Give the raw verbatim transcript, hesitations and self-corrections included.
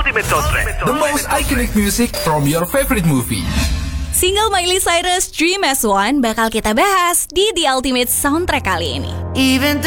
Ultimate Soundtrack, the most iconic music from your favorite movie. Single Miley Cyrus Dream as One bakal kita bahas di The Ultimate Soundtrack kali ini. Even